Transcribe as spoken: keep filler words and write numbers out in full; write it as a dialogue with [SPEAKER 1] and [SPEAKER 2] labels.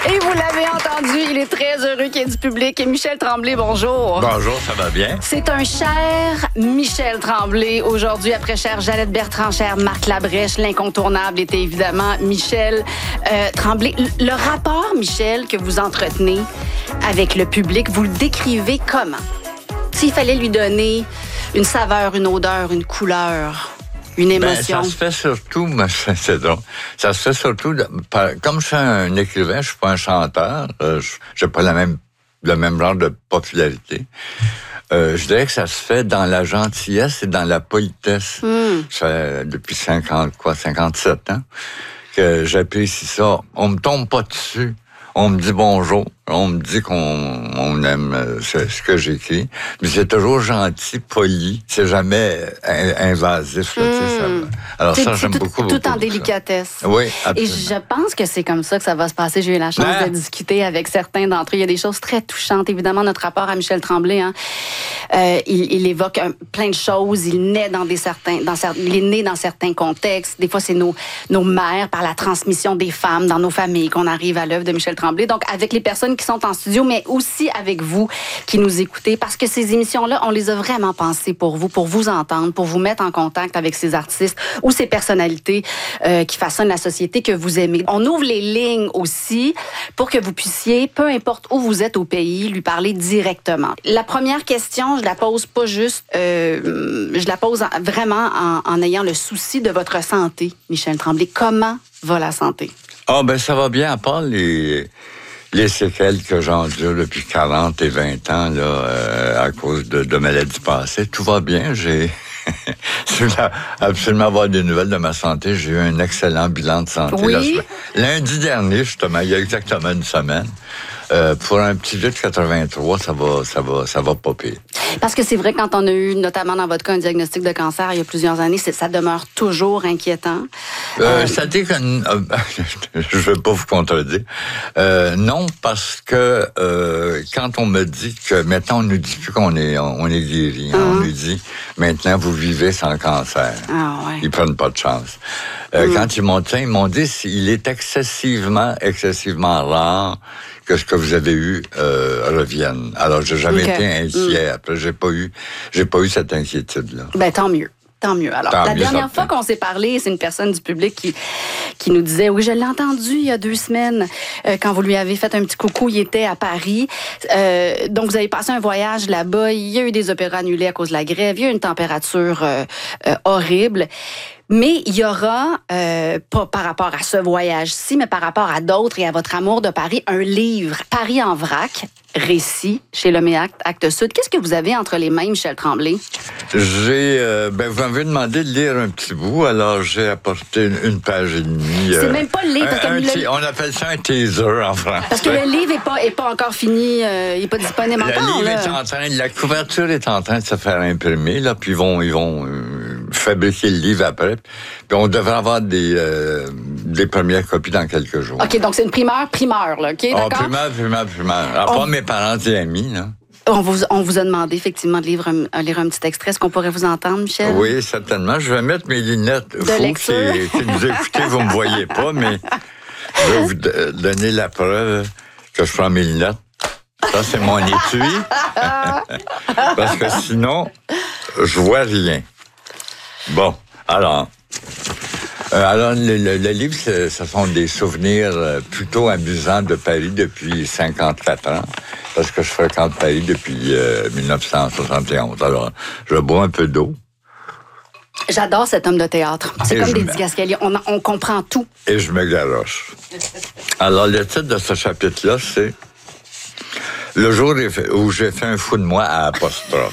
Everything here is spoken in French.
[SPEAKER 1] Et vous l'avez entendu, il est très heureux qu'il y ait du public. Et Michel Tremblay, bonjour.
[SPEAKER 2] Bonjour, ça va bien?
[SPEAKER 1] C'est un cher Michel Tremblay. Aujourd'hui, après cher Jeannette Bertrand, cher Marc Labrèche, l'incontournable était évidemment Michel euh, Tremblay. Le rapport, Michel, que vous entretenez avec le public, vous le décrivez comment? S'il fallait lui donner une saveur, une odeur, une couleur... Une émotion.
[SPEAKER 2] Ben, ça se fait surtout, mais c'est drôle. Ça se fait surtout, de, par, comme je suis un écrivain, je suis pas un chanteur, euh, j'ai pas la même, le même genre de popularité. Euh, je dirais que ça se fait dans la gentillesse et dans la politesse. Mm. Ça fait depuis cinquante, quoi, cinquante-sept ans que j'apprécie ça. On me tombe pas dessus. On me dit bonjour. On me dit qu'on on aime ce, ce que j'écris. Mais c'est toujours gentil, poli. C'est jamais invasif. Là, mmh. ça, alors
[SPEAKER 1] c'est,
[SPEAKER 2] ça,
[SPEAKER 1] c'est
[SPEAKER 2] j'aime
[SPEAKER 1] tout,
[SPEAKER 2] beaucoup,
[SPEAKER 1] tout
[SPEAKER 2] beaucoup
[SPEAKER 1] en délicatesse.
[SPEAKER 2] Ça. Oui, absolument.
[SPEAKER 1] Et je pense que c'est comme ça que ça va se passer. J'ai eu la chance ah. de discuter avec certains d'entre eux. Il y a des choses très touchantes. Évidemment, notre rapport à Michel Tremblay, hein, euh, il, il évoque un, plein de choses. Il naît dans des certains, dans, il est né dans certains contextes. Des fois, c'est nos, nos mères, par la transmission des femmes dans nos familles, qu'on arrive à l'œuvre de Michel Tremblay. Donc, avec les personnes qui sont en studio, mais aussi avec vous qui nous écoutez, parce que ces émissions-là, on les a vraiment pensées pour vous, pour vous entendre, pour vous mettre en contact avec ces artistes ou ces personnalités euh, qui façonnent la société que vous aimez. On ouvre les lignes aussi pour que vous puissiez, peu importe où vous êtes au pays, lui parler directement. La première question, je la pose pas juste, euh, je la pose en, vraiment en, en ayant le souci de votre santé, Michel Tremblay. Comment va la santé?
[SPEAKER 2] Ah, oh, ben ça va bien, à part les... Les séquelles que j'endure depuis quarante et vingt ans, là, euh, à cause de, de maladies passées, tout va bien. J'ai je voulais absolument avoir des nouvelles de ma santé. J'ai eu un excellent bilan de santé.
[SPEAKER 1] Oui.
[SPEAKER 2] La Lundi dernier, justement, il y a exactement une semaine. Euh, pour un petit vieux de quatre-vingt-trois, ça va, ça va, ça va pas pire.
[SPEAKER 1] Parce que c'est vrai, quand on a eu, notamment dans votre cas, un diagnostic de cancer il y a plusieurs années, c'est, ça demeure toujours inquiétant.
[SPEAKER 2] Euh, euh, ça dit que... Euh, je vais pas vous contredire. Euh, non, parce que euh, quand on me dit que maintenant, on nous dit plus qu'on est, on est guéri. Hein, uh-huh. On nous dit, maintenant, vous vivez sans cancer.
[SPEAKER 1] Ah, ouais.
[SPEAKER 2] Ils prennent pas de chance. Euh, mm. Quand ils m'ont dit, ils m'ont dit, il est excessivement, excessivement rare que ce que vous avez eu euh, revienne. Alors, j'ai jamais okay. été inquiet. Mm. Après, j'ai pas eu, j'ai pas eu cette inquiétude-là.
[SPEAKER 1] Ben, tant mieux. Tant mieux. Alors, tant la mieux, dernière fois qu'on s'est parlé, c'est une personne du public qui, qui nous disait, oui, je l'ai entendu il y a deux semaines, euh, quand vous lui avez fait un petit coucou, il était à Paris. Euh, donc, vous avez passé un voyage là-bas. Il y a eu des opéras annulés à cause de la grève. Il y a eu une température euh, euh, horrible. Mais il y aura, euh, pas par rapport à ce voyage-ci, mais par rapport à d'autres et à votre amour de Paris, un livre, Paris en vrac, récit, chez Loméac, Actes Sud. Qu'est-ce que vous avez entre les mains, Michel Tremblay?
[SPEAKER 2] J'ai, euh, ben, vous m'avez demandé de lire un petit bout, alors j'ai apporté une, une page et demie.
[SPEAKER 1] C'est euh, même pas le livre.
[SPEAKER 2] Un, un, le... On appelle ça un teaser en français.
[SPEAKER 1] Parce que le livre est pas, est pas encore fini, euh, il est pas disponible
[SPEAKER 2] le
[SPEAKER 1] encore.
[SPEAKER 2] Le livre
[SPEAKER 1] là.
[SPEAKER 2] est en train, la couverture est en train de se faire imprimer, là, puis ils vont, ils vont euh, fabriquer le livre après. Puis on devrait avoir des, euh, des premières copies dans quelques jours.
[SPEAKER 1] OK, donc c'est une primeur, primeur, là, OK, d'accord?
[SPEAKER 2] Oh, primeur, primeur, primeur. Alors, on... pas mes parents et amis, là.
[SPEAKER 1] On vous, on vous a demandé effectivement de lire un, lire un petit extrait. Est-ce qu'on pourrait vous entendre, Michel?
[SPEAKER 2] Oui, certainement. Je vais mettre mes lunettes.
[SPEAKER 1] De
[SPEAKER 2] Faut
[SPEAKER 1] lecture.
[SPEAKER 2] que si vous écoutez, vous me voyez pas, mais je vais vous donner la preuve que je prends mes lunettes. Ça, c'est mon étui. Parce que sinon, je vois rien. Bon, alors... Euh, alors, le, le, le livre, ce, ce sont des souvenirs plutôt amusants de Paris depuis cinquante-quatre ans, parce que je fréquente Paris depuis euh, dix-neuf cent soixante et onze. Alors, je bois un peu d'eau.
[SPEAKER 1] J'adore cet homme de théâtre. C'est et comme des
[SPEAKER 2] me...
[SPEAKER 1] didascalies. On, on comprend tout.
[SPEAKER 2] Et je me garoche. Alors, le titre de ce chapitre-là, c'est « Le jour où j'ai fait un fou de moi à apostrophe ».